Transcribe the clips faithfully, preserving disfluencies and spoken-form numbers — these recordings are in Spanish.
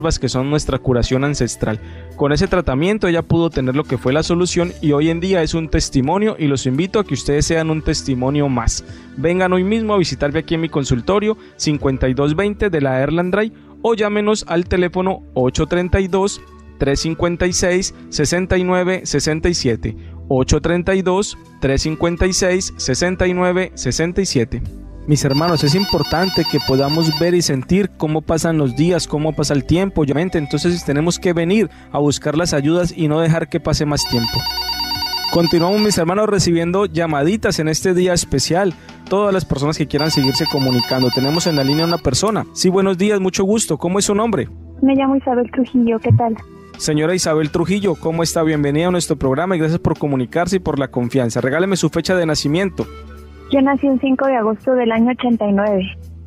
que son nuestra curación ancestral. Con ese tratamiento ella pudo tener lo que fue la solución y hoy en día es un testimonio y los invito a que ustedes sean un testimonio más. Vengan hoy mismo a visitarme aquí en mi consultorio cincuenta y dos veinte de la Erland Drive o llámenos al teléfono ocho tres dos, tres cinco seis, seis nueve seis siete, ocho tres dos, tres cinco seis, seis nueve seis siete. Mis hermanos, es importante que podamos ver y sentir cómo pasan los días, cómo pasa el tiempo, obviamente, entonces tenemos que venir a buscar las ayudas y no dejar que pase más tiempo. Continuamos, mis hermanos, recibiendo llamaditas en este día especial. Todas las personas que quieran seguirse comunicando. Tenemos en la línea una persona. Sí, buenos días, mucho gusto. ¿Cómo es su nombre? Me llamo Isabel Trujillo, ¿qué tal? Señora Isabel Trujillo, ¿cómo está? Bienvenida a nuestro programa y gracias por comunicarse y por la confianza. Regáleme su fecha de nacimiento. Yo nací el cinco de agosto del año ochenta y nueve.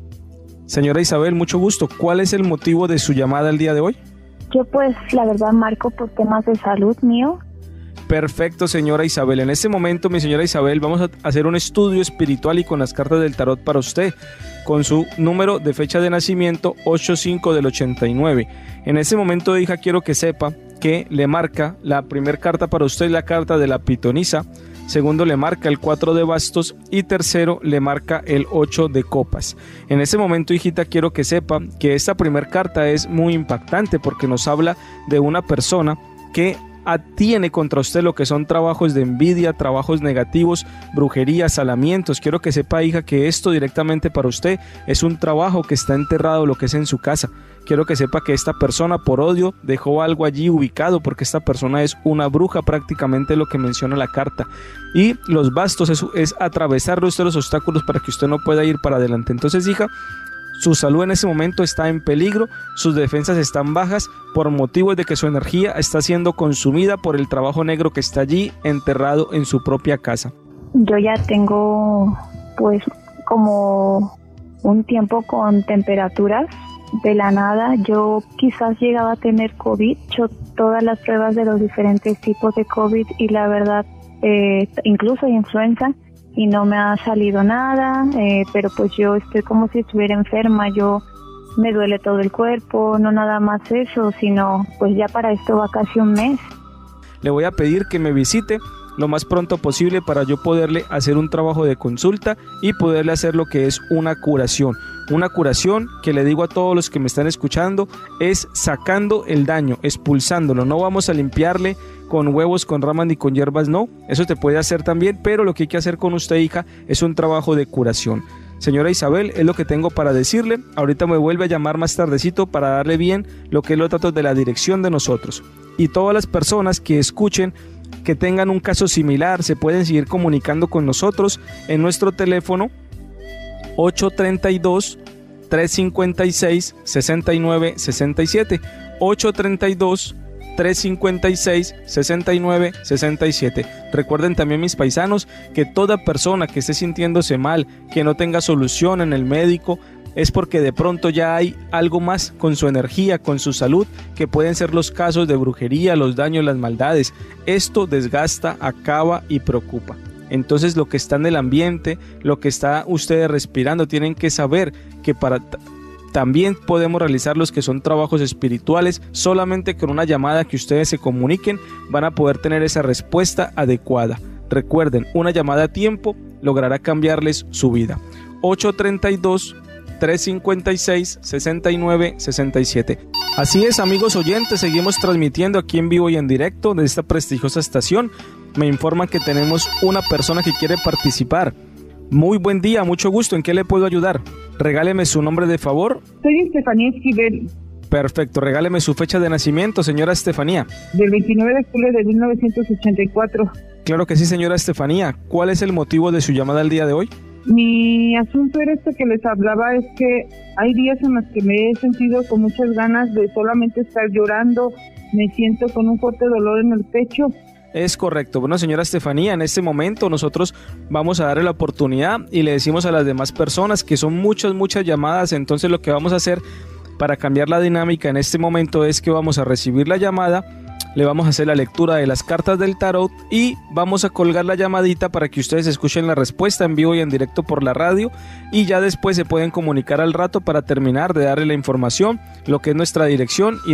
Señora Isabel, mucho gusto. ¿Cuál es el motivo de su llamada el día de hoy? Yo pues la verdad marco por temas de salud mío. Perfecto, señora Isabel. En este momento, mi señora Isabel, vamos a hacer un estudio espiritual y con las cartas del tarot para usted, con su número de fecha de nacimiento ochenta y cinco del ochenta y nueve. En este momento, hija, quiero que sepa que le marca la primera carta para usted, la carta de la pitonisa. Segundo, le marca el cuatro de bastos y tercero, le marca el ocho de copas. En ese momento, hijita, quiero que sepa que esta primera carta es muy impactante porque nos habla de una persona que tiene contra usted lo que son trabajos de envidia, trabajos negativos, brujería, salamientos. Quiero que sepa, hija, que esto directamente para usted es un trabajo que está enterrado, lo que es en su casa. Quiero que sepa que esta persona por odio dejó algo allí ubicado porque esta persona es una bruja, prácticamente lo que menciona la carta. Y los bastos es, es atravesarle usted los obstáculos para que usted no pueda ir para adelante. Entonces, hija, su salud en ese momento está en peligro, sus defensas están bajas por motivos de que su energía está siendo consumida por el trabajo negro que está allí enterrado en su propia casa. Yo ya tengo pues como un tiempo con temperaturas de la nada. Yo quizás llegaba a tener COVID, hecho todas las pruebas de los diferentes tipos de COVID y la verdad eh, incluso influenza. Y no me ha salido nada, eh, pero pues yo estoy como si estuviera enferma, yo me duele todo el cuerpo, no nada más eso, sino pues ya para esto va casi un mes. Le voy a pedir que me visite lo más pronto posible para yo poderle hacer un trabajo de consulta y poderle hacer lo que es una curación. Una curación que le digo a todos los que me están escuchando es sacando el daño, expulsándolo. No vamos a limpiarle con huevos, con ramas ni con hierbas, no. Eso te puede hacer también, pero lo que hay que hacer con usted, hija, es un trabajo de curación. Señora Isabel, es lo que tengo para decirle. Ahorita me vuelve a llamar más tardecito para darle bien lo que es los datos de la dirección de nosotros. Y todas las personas que escuchen, que tengan un caso similar, se pueden seguir comunicando con nosotros en nuestro teléfono ocho tres dos, tres cinco seis, seis nueve seis siete, ocho tres dos, tres cinco seis, seis nueve seis siete. Recuerden también, mis paisanos, que toda persona que esté sintiéndose mal, que no tenga solución en el médico, es porque de pronto ya hay algo más con su energía, con su salud, que pueden ser los casos de brujería, los daños, las maldades. Esto desgasta, acaba y preocupa. Entonces, lo que está en el ambiente, lo que está ustedes respirando, tienen que saber que para también podemos realizar los que son trabajos espirituales. Solamente con una llamada que ustedes se comuniquen van a poder tener esa respuesta adecuada. Recuerden, una llamada a tiempo logrará cambiarles su vida. ocho tres dos, tres cinco seis, seis nueve seis siete. Así es, amigos oyentes, seguimos transmitiendo aquí en vivo y en directo de esta prestigiosa estación. Me informan que tenemos una persona que quiere participar. Muy buen día, mucho gusto. ¿En qué le puedo ayudar? Regáleme su nombre de favor. Soy Estefanía Esquivel. Perfecto, regáleme su fecha de nacimiento, señora Estefanía. Del veintinueve de julio de mil novecientos ochenta y cuatro. Claro que sí, señora Estefanía. ¿Cuál es el motivo de su llamada el día de hoy? Mi asunto era este que les hablaba, es que hay días en los que me he sentido con muchas ganas de solamente estar llorando. Me siento con un fuerte dolor en el pecho. Es correcto. Bueno, señora Estefanía, en este momento nosotros vamos a darle la oportunidad y le decimos a las demás personas que son muchas, muchas llamadas. Entonces lo que vamos a hacer para cambiar la dinámica en este momento es que vamos a recibir la llamada le vamos a hacer la lectura de las cartas del tarot y vamos a colgar la llamadita para que ustedes escuchen la respuesta en vivo y en directo por la radio, y ya después se pueden comunicar al rato para terminar de darle la información, lo que es nuestra dirección y